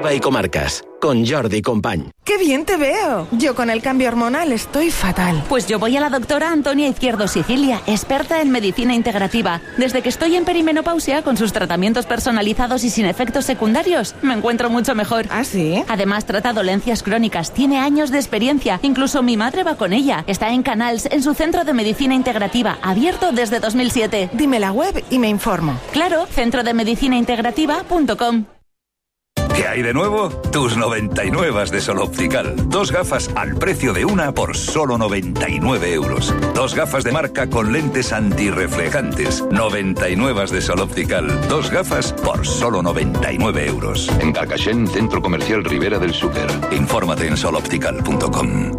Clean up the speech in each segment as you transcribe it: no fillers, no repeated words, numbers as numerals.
Xàtiva y Comarcas, con Jordi Company. ¡Qué bien te veo! Yo con el cambio hormonal estoy fatal. Pues yo voy a la doctora Antonia Izquierdo Sicilia, experta en medicina integrativa. Desde que estoy en perimenopausia, con sus tratamientos personalizados y sin efectos secundarios, me encuentro mucho mejor. ¿Ah, sí? Además, trata dolencias crónicas, tiene años de experiencia. Incluso mi madre va con ella. Está en Canals, en su centro de medicina integrativa, abierto desde 2007. Dime la web y me informo. Claro, centrodemedicinaintegrativa.com. ¿Qué hay de nuevo? Tus 99 de Sol Optical. 2 gafas al precio de una por solo 99 euros. 2 gafas de marca con lentes antirreflejantes. 99 de Sol Optical. 2 gafas por solo 99 euros. En Carcaixent, Centro Comercial Ribera del Súper. Infórmate en soloptical.com.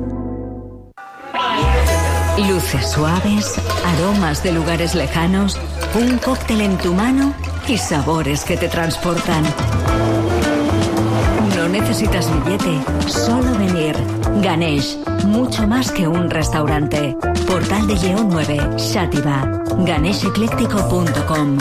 Luces suaves, aromas de lugares lejanos, un cóctel en tu mano y sabores que te transportan. No necesitas billete, solo venir. Ganesh, mucho más que un restaurante. Portal de Lleó 9, Xàtiva. ganeshecléctico.com.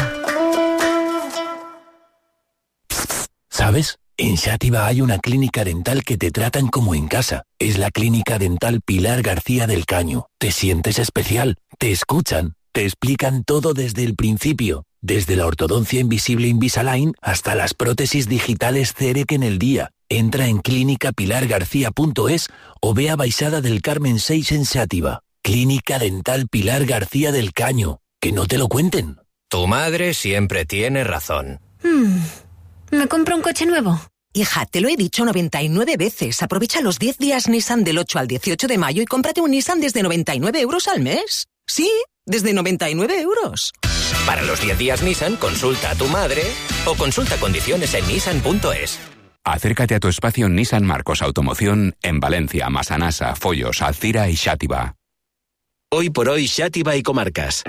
¿Sabes? En Xàtiva hay una clínica dental que te tratan como en casa. Es la Clínica Dental Pilar García del Caño. Te sientes especial, te escuchan, te explican todo desde el principio. Desde la ortodoncia invisible Invisalign hasta las prótesis digitales CEREC en el día. Entra en clínicapilargarcía.es o ve a Baixada del Carmen 6 en Xàtiva. Clínica Dental Pilar García del Caño. Que no te lo cuenten. Tu madre siempre tiene razón. ¿Me compro un coche nuevo? Hija, te lo he dicho 99 veces. Aprovecha los 10 días Nissan del 8 al 18 de mayo y cómprate un Nissan desde 99 euros al mes. Sí, desde 99 euros. Para los 10 días Nissan, consulta a tu madre o consulta condiciones en nissan.es. Acércate a tu espacio Nissan Marcos Automoción en Valencia, Massanassa, Follos, Alcira y Xàtiva. Hoy por hoy, Xàtiva y Comarcas.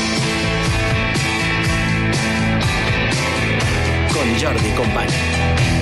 Con Jordi Company.